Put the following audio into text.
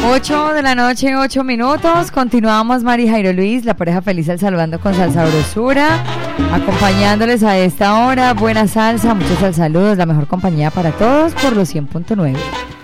8 de la noche, 8 minutos. Continuamos, Mari Jairo Luis, la pareja feliz al Salvando con Salsa Brosura, acompañándoles a esta hora. Buena salsa, muchos saludos, la mejor compañía para todos por los 100.9.